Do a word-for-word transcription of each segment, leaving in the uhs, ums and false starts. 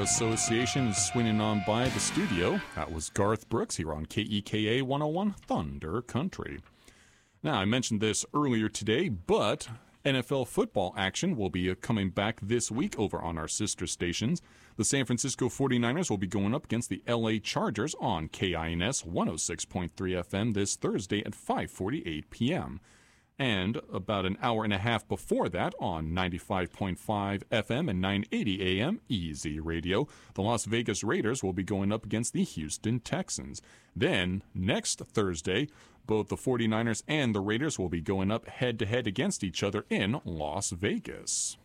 Association is swinging on by the studio. That was Garth Brooks here on K E K A one oh one Thunder Country. Now, I mentioned this earlier today, but N F L football action will be coming back this week over on our sister stations. The San Francisco forty-niners will be going up against the L A Chargers on K I N S one oh six point three F M this Thursday at five forty-eight p.m. And about an hour and a half before that on ninety-five point five F M and nine eighty A M Easy Radio, the Las Vegas Raiders will be going up against the Houston Texans. Then, next Thursday, both the forty-niners and the Raiders will be going up head-to-head against each other in Las Vegas.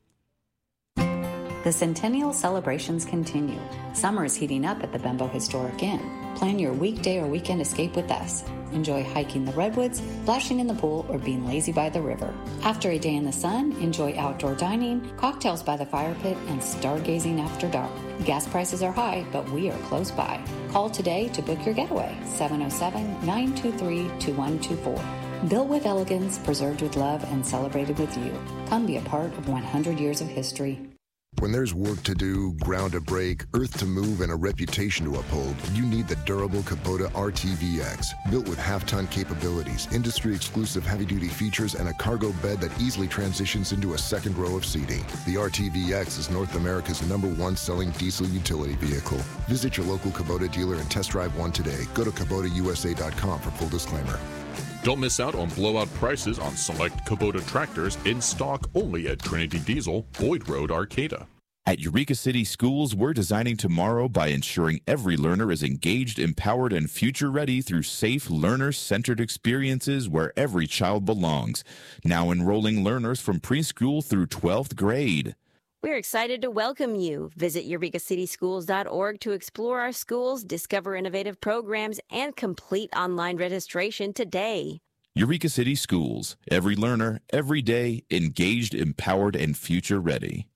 The Centennial celebrations continue. Summer is heating up at the Bembo Historic Inn. Plan your weekday or weekend escape with us. Enjoy hiking the redwoods, splashing in the pool, or being lazy by the river. After a day in the sun, enjoy outdoor dining, cocktails by the fire pit, and stargazing after dark. Gas prices are high, but we are close by. Call today to book your getaway, seven oh seven, nine two three, two one two four. Built with elegance, preserved with love, and celebrated with you. Come be a part of one hundred years of history. When there's work to do, ground to break, earth to move, and a reputation to uphold, you need the durable Kubota R T V X. Built with half-ton capabilities, industry-exclusive heavy-duty features, and a cargo bed that easily transitions into a second row of seating. The R T V X is North America's number one selling diesel utility vehicle. Visit your local Kubota dealer and test drive one today. Go to Kubota U S A dot com for full disclaimer. Don't miss out on blowout prices on select Kubota tractors in stock only at Trinity Diesel, Boyd Road, Arcata. At Eureka City Schools, we're designing tomorrow by ensuring every learner is engaged, empowered, and future-ready through safe, learner-centered experiences where every child belongs. Now enrolling learners from preschool through twelfth grade. We're excited to welcome you. Visit eureka city schools dot org to explore our schools, discover innovative programs, and complete online registration today. Eureka City Schools. Every learner, every day, engaged, empowered, and future-ready.